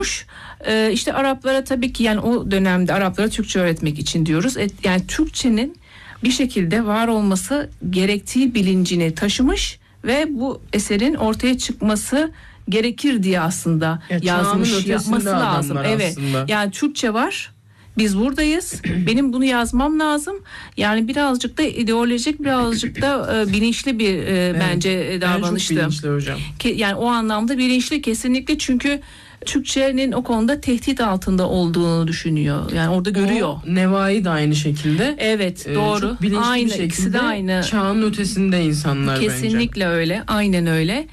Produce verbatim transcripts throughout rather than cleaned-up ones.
Ee, işte Araplara tabii ki, yani o dönemde Araplara Türkçe öğretmek için diyoruz. Et, yani Türkçenin bir şekilde var olması gerektiği bilincini taşımış ve bu eserin ortaya çıkması gerekir diye aslında ya yazmış, yapması lazım. Evet. Aslında. Yani Türkçe var. Biz buradayız. Benim bunu yazmam lazım. Yani birazcık da ideolojik, birazcık da e, bilinçli bir e, evet, bence davranıştı. Ben çok bilinçli hocam. Ke, yani o anlamda bilinçli kesinlikle, çünkü Türkçenin o konuda tehdit altında olduğunu düşünüyor. Yani orada görüyor. O Nevai de aynı şekilde. Evet, doğru. Çok bilinçli aynı, bir şekilde. İkisi de aynı. Çağın ötesinde insanlar kesinlikle bence. Kesinlikle öyle. Aynen öyle.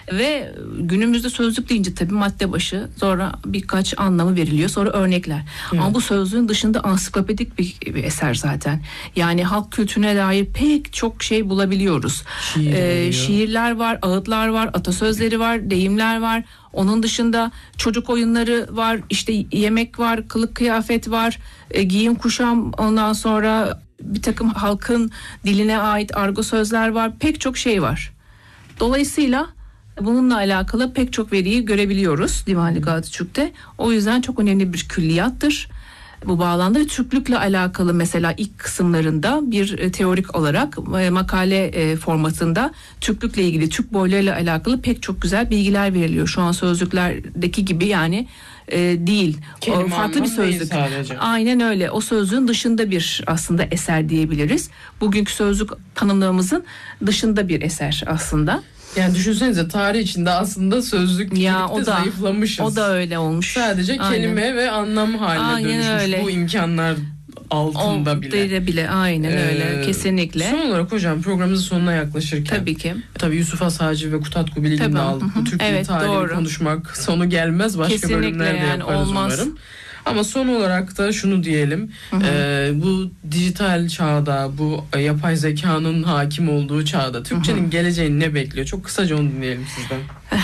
Ve günümüzde sözlük deyince tabii madde başı, sonra birkaç anlamı veriliyor, sonra örnekler. Evet. Ama bu sözlüğün dışında ansiklopedik bir, bir eser zaten. Yani halk kültürüne dair pek çok şey bulabiliyoruz. Şiir ee, şiirler var, ağıtlar var, atasözleri var, deyimler var. Onun dışında çocuk oyunları var, işte yemek var, kılık kıyafet var, e, giyim kuşam, ondan sonra bir takım halkın diline ait argo sözler var, pek çok şey var. Dolayısıyla bununla alakalı pek çok veriyi görebiliyoruz Divan Lügat-ı Türk'te. O yüzden çok önemli bir külliyattır bu bağlamda. Ve Türklükle alakalı mesela ilk kısımlarında bir teorik olarak makale formatında Türklükle ilgili, Türk boylarıyla alakalı pek çok güzel bilgiler veriliyor. Şu an sözlüklerdeki gibi yani e, değil. Kelime o farklı bir sözlük. Aynen öyle. O sözlüğün dışında bir aslında eser diyebiliriz. Bugünkü sözlük tanımlamamızın dışında bir eser aslında. Yani düşünsenize, tarih içinde aslında sözlük ya, o da, zayıflamışız. O da öyle olmuş. Sadece aynen. Kelime ve anlam haline aynen dönüşmüş öyle. Bu imkanlar altında o, bile. bile. Aynen ee, öyle. Kesinlikle. Son olarak hocam, programımızın sonuna yaklaşırken. Tabii ki. Tabii Yusuf Has Hacı ve Kutat Kubilig'in de aldık. Bu Türk evet, tarihini doğru. konuşmak sonu gelmez. Başka kesinlikle bölümlerde yani yaparız olmaz. Umarım. Ama son olarak da şunu diyelim, e, bu dijital çağda, bu yapay zekanın hakim olduğu çağda Türkçenin hı hı. geleceğini ne bekliyor? Çok kısaca onu dinleyelim sizden.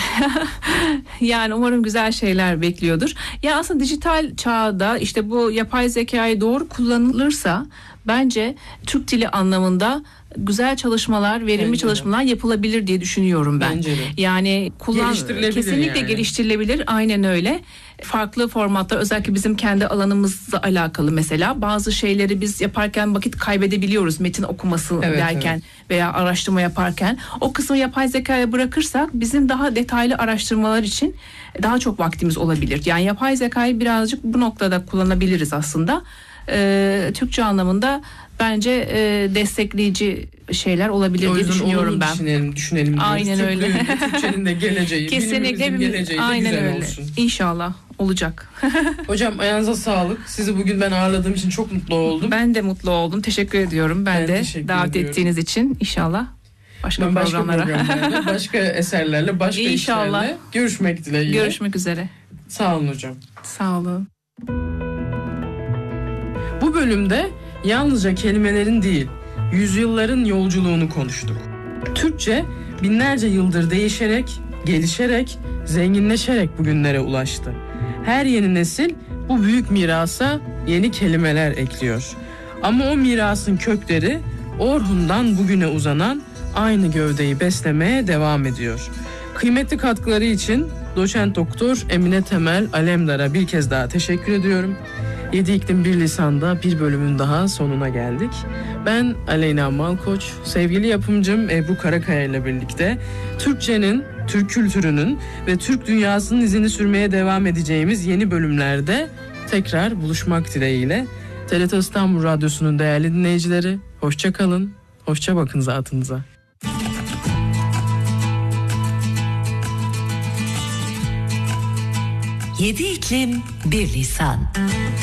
Yani umarım güzel şeyler bekliyordur. Ya aslında dijital çağda işte bu yapay zekayı doğru kullanılırsa bence Türk dili anlamında güzel çalışmalar, verimli bence çalışmalar de. yapılabilir diye düşünüyorum ben. Bence de. Yani kullan kesinlikle yani. geliştirilebilir. Aynen öyle. Farklı formatlar, özellikle bizim kendi alanımızla alakalı mesela bazı şeyleri biz yaparken vakit kaybedebiliyoruz, metin okuması evet, derken evet. veya araştırma yaparken. O kısmı yapay zekaya bırakırsak bizim daha detaylı araştırmalar için daha çok vaktimiz olabilir. Yani yapay zekayı birazcık bu noktada kullanabiliriz aslında. Ee, Türkçe anlamında bence e, destekleyici şeyler olabilir diye düşünüyorum ben. Düşünelim, düşünelim. Aynen Türk öyle. Türkçenin de geleceği, kesinlikle bilimimizin geleceği de aynen güzel öyle. olsun. İnşallah olacak. Hocam ayağınıza sağlık. Sizi bugün ben ağırladığım için çok mutlu oldum. Ben de mutlu oldum. Teşekkür ediyorum. Ben, ben de davet ediyorum. ettiğiniz için. İnşallah başka ben programlara, başka programlarla, başka eserlerle, başka İnşallah. işlerle görüşmek dileğiyle. Görüşmek üzere. Sağ olun hocam. Sağ olun. Bu bölümde yalnızca kelimelerin değil, yüzyılların yolculuğunu konuştuk. Türkçe binlerce yıldır değişerek, gelişerek, zenginleşerek bugünlere ulaştı. Her yeni nesil bu büyük mirasa yeni kelimeler ekliyor. Ama o mirasın kökleri Orhun'dan bugüne uzanan aynı gövdeyi beslemeye devam ediyor. Kıymetli katkıları için Doçent Doktor Emine Temel Alemdar'a bir kez daha teşekkür ediyorum. Yedi İklim Bir Lisan'da bir bölümün daha sonuna geldik. Ben Aleyna Malkoç, sevgili yapımcım Ebru Karakaya ile birlikte Türkçenin, Türk kültürünün ve Türk dünyasının izini sürmeye devam edeceğimiz yeni bölümlerde tekrar buluşmak dileğiyle. T R T İstanbul Radyosu'nun değerli dinleyicileri, hoşça kalın, hoşça bakın zatınıza. Yedi iklim bir lisan.